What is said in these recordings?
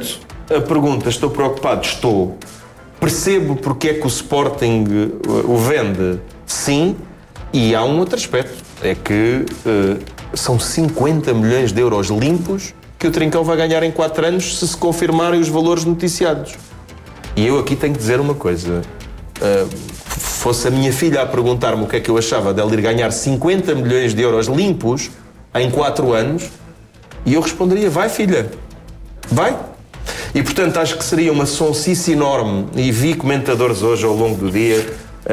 portanto, a pergunta, estou preocupado? Estou. Percebo porque é que o Sporting o vende? Sim. E há um outro aspecto. É que são 50 milhões de euros limpos que o Trincão vai ganhar em 4 anos se confirmarem os valores noticiados. E eu aqui tenho que dizer uma coisa. Fosse a minha filha a perguntar-me o que é que eu achava dela ir ganhar 50 milhões de euros limpos em 4 anos, e eu responderia, vai filha, vai. E portanto acho que seria uma sonsice enorme, e vi comentadores hoje ao longo do dia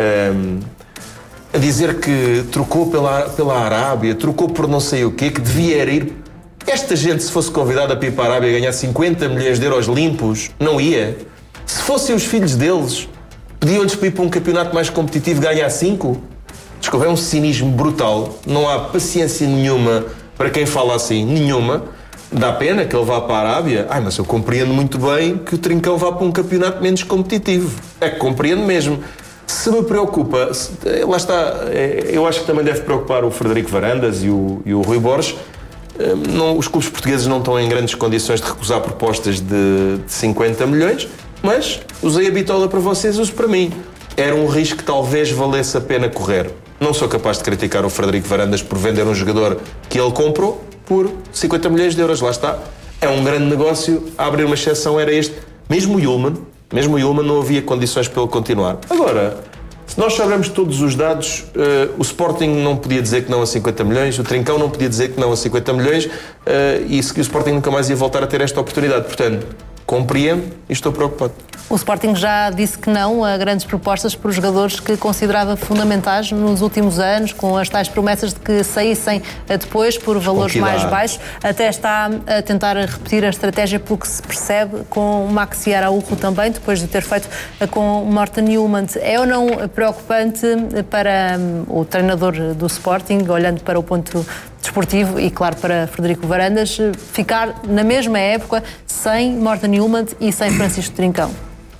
a dizer que trocou pela Arábia, trocou por não sei o quê, que devia ir. Esta gente, se fosse convidada para ir para a Arábia e ganhar 50 milhões de euros limpos, não ia. Se fossem os filhos deles, pediam-lhes para ir para um campeonato mais competitivo e ganhar 5? Desculpa, é um cinismo brutal. Não há paciência nenhuma para quem fala assim, nenhuma. Dá pena que ele vá para a Arábia. Mas eu compreendo muito bem que o Trincão vá para um campeonato menos competitivo. É que compreendo mesmo. Se me preocupa, lá está, eu acho que também deve preocupar o Frederico Varandas e o Rui Borges. Os clubes portugueses não estão em grandes condições de recusar propostas de 50 milhões, mas usei a bitola para vocês, uso para mim. Era um risco que talvez valesse a pena correr. Não sou capaz de criticar o Frederico Varandas por vender um jogador que ele comprou por 50 milhões de euros. Lá está. É um grande negócio. A abrir uma exceção era este. Mesmo o Yulman não havia condições para ele continuar. Agora, se nós sabermos todos os dados, o Sporting não podia dizer que não a 50 milhões, o Trincão não podia dizer que não a 50 milhões, e o Sporting nunca mais ia voltar a ter esta oportunidade. Portanto, compreendo e estou preocupado. O Sporting já disse que não a grandes propostas por jogadores que considerava fundamentais nos últimos anos, com as tais promessas de que saíssem depois por valores mais baixos. Até está a tentar repetir a estratégia, pelo que se percebe, com o Maxi Araújo também, depois de ter feito com o Morten Newman. É ou não preocupante para o treinador do Sporting, olhando para o ponto desportivo e, claro, para Frederico Varandas, ficar na mesma época sem Morten Newman e sem Francisco Trincão?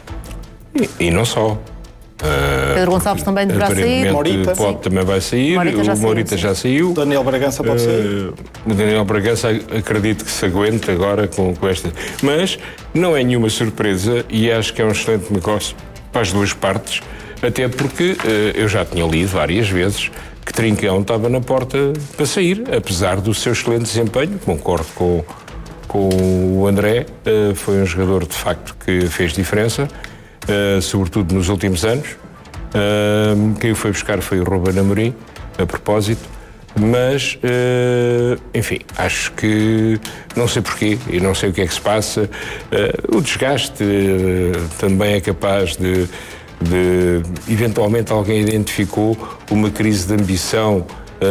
E não só. Pedro Gonçalves também deverá sair. Morita também vai sair. O Morita já saiu. Daniel Bragança pode sair. O Daniel Bragança acredito que se aguente agora com esta. Mas não é nenhuma surpresa e acho que é um excelente negócio para as duas partes, até porque eu já tinha lido várias vezes que Trincão estava na porta para sair, apesar do seu excelente desempenho. Concordo com o André. Foi um jogador de facto que fez diferença, sobretudo nos últimos anos. Quem o foi buscar foi o Ruben Amorim, a propósito, mas enfim, acho que não sei porquê e não sei o que é que se passa. O desgaste também é capaz de eventualmente alguém identificou uma crise de ambição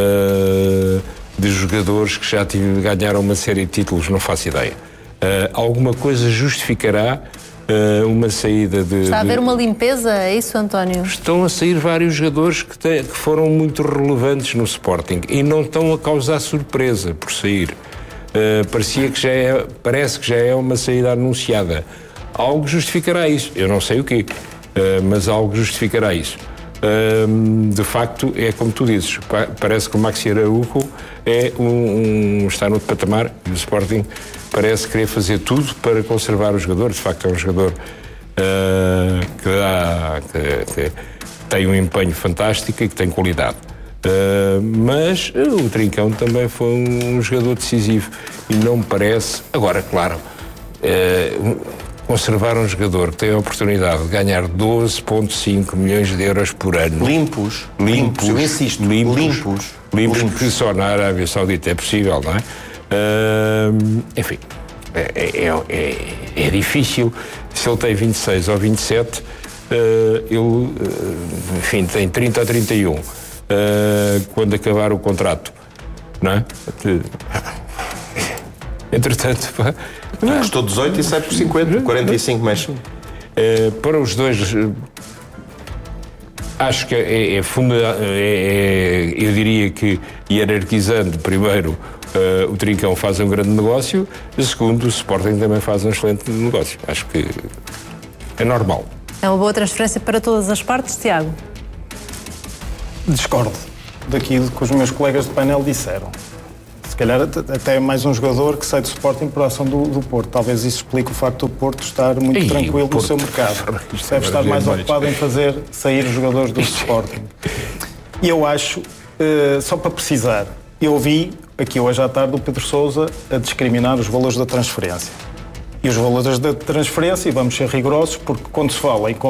de jogadores que já ganharam uma série de títulos, não faço ideia. Alguma coisa justificará uma saída de... Está a haver uma limpeza, é isso, António? Estão a sair vários jogadores que foram muito relevantes no Sporting e não estão a causar surpresa por sair. Parece que já é uma saída anunciada. Algo justificará isso. Eu não sei o quê, mas algo justificará isso. De facto, é como tu dizes, parece que o Maxi Araújo está no patamar e o Sporting parece querer fazer tudo para conservar o jogador. De facto, é um jogador que tem um empenho fantástico e que tem qualidade. Mas o Trincão também foi um jogador decisivo e não me parece... Agora, claro, conservar um jogador que tem a oportunidade de ganhar 12,5 milhões de euros por ano. Limpos, eu insisto, limpos, que só na Arábia Saudita é possível, não é? Enfim, é difícil. Se ele tem 26 ou 27, ele, enfim, tem 30 a 31. Quando acabar o contrato, não é? Entretanto, custou 18 e sai por 50, 45 meses. Para os dois, acho que eu diria que, hierarquizando, primeiro, o Trincão faz um grande negócio, segundo, o Sporting também faz um excelente negócio. Acho que é normal. É uma boa transferência para todas as partes, Tiago? Discordo daquilo que os meus colegas de painel disseram. calhar até mais um jogador que sai do Sporting por ação do Porto. Talvez isso explique o facto do Porto estar muito tranquilo no seu mercado. Deve estar mais ocupado em fazer sair os jogadores do Sporting. E eu acho, só para precisar, eu ouvi aqui hoje à tarde o Pedro Sousa a discriminar os valores da transferência. E os valores da transferência, e vamos ser rigorosos, porque quando se fala em